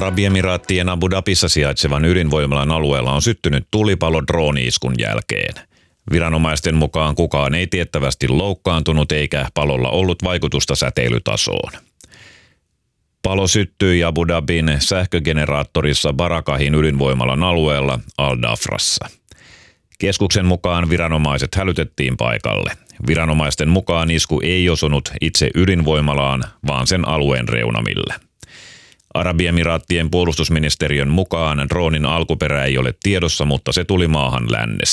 Arabiemiraattien Abu Dhabissa sijaitsevan ydinvoimalan alueella on syttynyt tulipalo drooni-iskun jälkeen. Viranomaisten mukaan kukaan ei tiettävästi loukkaantunut eikä palolla ollut vaikutusta säteilytasoon. Palo syttyi Abu Dhabin sähkögeneraattorissa Barakahin ydinvoimalan alueella Al Dhafrassa. Keskuksen mukaan viranomaiset hälytettiin paikalle. Viranomaisten mukaan isku ei osunut itse ydinvoimalaan, vaan sen alueen reunamille. Arabiemiraattien puolustusministeriön mukaan droonin alkuperä ei ole tiedossa, mutta se tuli maahan lännestä.